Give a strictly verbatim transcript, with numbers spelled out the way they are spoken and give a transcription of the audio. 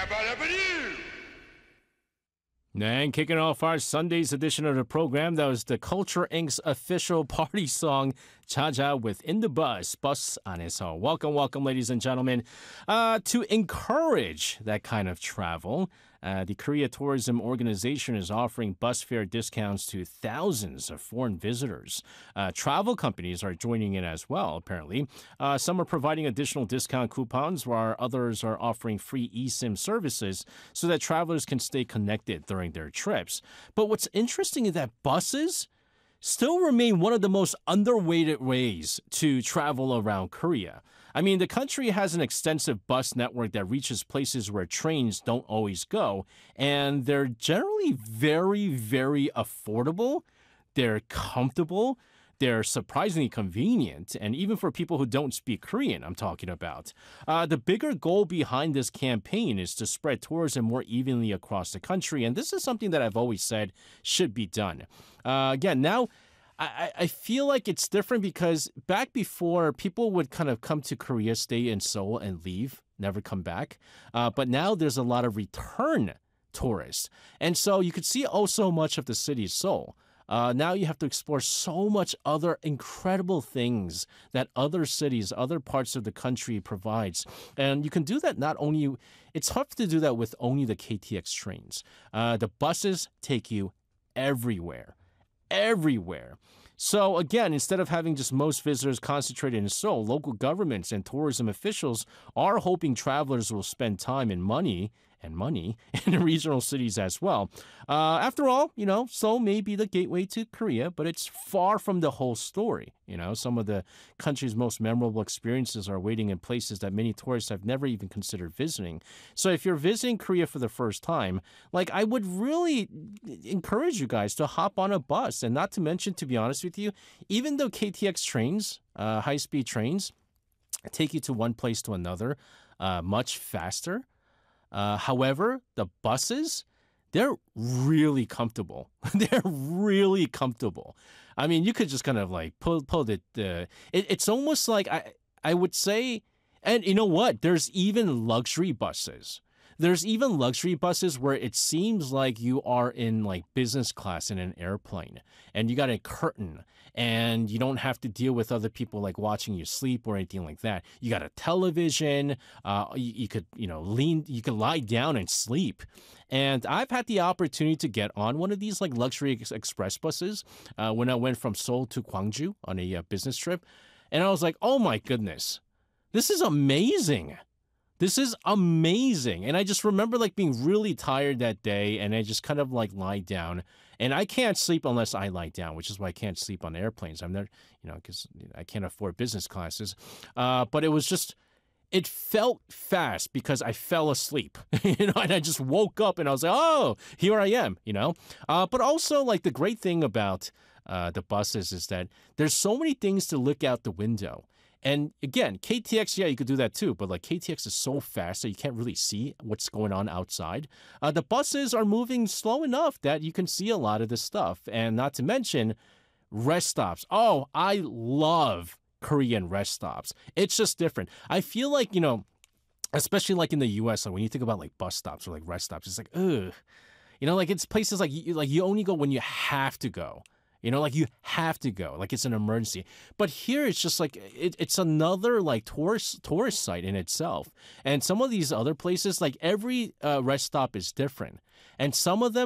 And kicking off our Sunday's edition of the program, that was the Culture Incorporated's official party song, Jaja with In the Bus, Bus 안에서. Welcome, welcome, ladies and gentlemen. Uh, to encourage that kind of travel, uh, the Korea Tourism Organization is offering bus fare discounts to thousands of foreign visitors. Uh, travel companies are joining in as well, apparently. Uh, some are providing additional discount coupons, while others are offering free eSIM services so that travelers can stay connected during their trips. But what's interesting is that buses still remain one of the most underrated ways to travel around Korea. I mean, the country has an extensive bus network that reaches places where trains don't always go, and they're generally very, very affordable. They're comfortable. They're surprisingly convenient, and even for people who don't speak Korean, I'm talking about. Uh, the bigger goal behind this campaign is to spread tourism more evenly across the country, and this is something that I've always said should be done. Uh, again, now, I, I feel like it's different because back before, people would kind of come to Korea, stay in Seoul, and leave, never come back. Uh, but now there's a lot of return tourists, and so you could see oh so much of the city, Seoul. Uh, now you have to explore so much other incredible things that other cities, other parts of the country provides. And you can do that not only, it's hard to do that with only the K T X trains. Uh, the buses take you everywhere, everywhere. So again, instead of having just most visitors concentrated in Seoul, local governments and tourism officials are hoping travelers will spend time and money and money in regional cities as well. Uh, after all, you know, Seoul may be the gateway to Korea, but it's far from the whole story. You know, some of the country's most memorable experiences are waiting in places that many tourists have never even considered visiting. So if you're visiting Korea for the first time, like I would really encourage you guys to hop on a bus. And not to mention, to be honest with you, even though K T X trains, uh, high-speed trains, take you to one place to another uh, much faster, Uh, however, the buses, they're really comfortable. They're really comfortable. I mean, you could just kind of like pull pull the, the it, it's almost like I I would say, and you know what? There's even luxury buses. There's even luxury buses where it seems like you are in like business class in an airplane, and you got a curtain, and you don't have to deal with other people like watching you sleep or anything like that. You got a television. Uh, you, you could you know lean, you could lie down and sleep. And I've had the opportunity to get on one of these like luxury ex- express buses uh, when I went from Seoul to Gwangju on a uh, business trip, and I was like, oh my goodness, this is amazing. This is amazing. And I just remember like being really tired that day, and I just kind of like lie down, and I can't sleep unless I lie down, which is why I can't sleep on airplanes. I'm not, you know, because I can't afford business classes. Uh, but it was just, it felt fast because I fell asleep, you know, and I just woke up and I was like, oh, here I am, you know. Uh, but also like the great thing about uh, the buses is that there's so many things to look out the window. And again, K T X, yeah, you could do that too, but like K T X is so fast that you can't really see what's going on outside. Uh, the buses are moving slow enough that you can see a lot of this stuff. And not to mention rest stops. Oh, I love Korean rest stops. It's just different. I feel like, you know, especially like in the U S, like when you think about like bus stops or like rest stops, it's like, ugh. You know, like it's places like you, like you only go when you have to go. You know, like you have to go, like it's an emergency. But here it's just like it, it's another like tourist tourist site in itself. And some of these other places, like every uh, rest stop is different, and some of them